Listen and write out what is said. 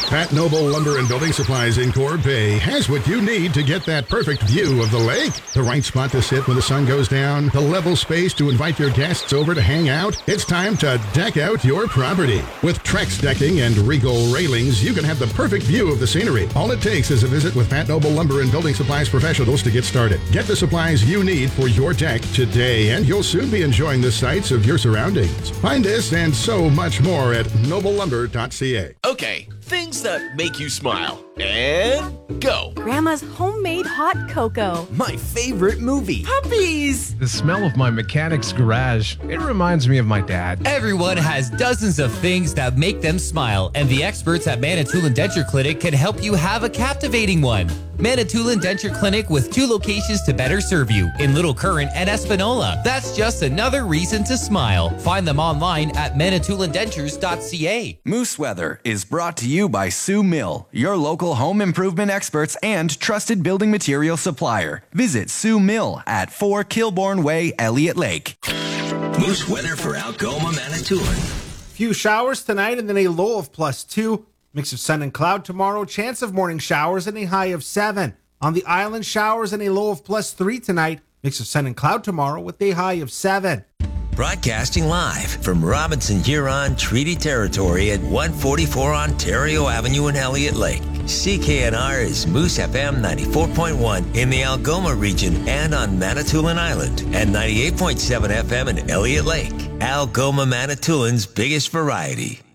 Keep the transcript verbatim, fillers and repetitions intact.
Pat Noble Lumber and Building Supplies in Corb Bay has what you need to get that perfect view of the lake. The right spot to sit when the sun goes down, the level space to invite your guests over to hang out. It's time to deck out your property. With Trex decking and Regal railings, you can have the perfect view of the scenery. All it takes is a visit with Pat Noble Lumber and Building Supplies professionals to get started. Get the supplies you need for your deck today, and you'll soon be enjoying the sights of your surroundings. Find this and so much more at noble lumber dot c a. Okay, things that make you smile. And go. Grandma's homemade hot cocoa. My favorite movie. Puppies. The smell of my mechanic's garage. It reminds me of my dad. Everyone has dozens of things that make them smile, and the experts at Manitoulin Denture Clinic can help you have a captivating one. Manitoulin Denture Clinic with two locations to better serve you in Little Current and Espanola. That's just another reason to smile. Find them online at manitoulin dentures dot c a. Moose Weather is brought to you by Sue Mill, your local home improvement experts and trusted building material supplier. Visit Sue Mill at four Kilbourne Way, Elliott Lake. Moose Weather for Algoma, Manitoulin. Few showers tonight and then a low of plus two. Mix of sun and cloud tomorrow. Chance of morning showers and a high of seven. On the island, showers and a low of plus three tonight. Mix of sun and cloud tomorrow with a high of seven. Broadcasting live from Robinson Huron Treaty Territory at one forty-four Ontario Avenue in Elliott Lake. C K N R is Moose F M ninety-four point one in the Algoma region and on Manitoulin Island, and ninety-eight point seven F M in Elliott Lake. Algoma, Manitoulin's biggest variety.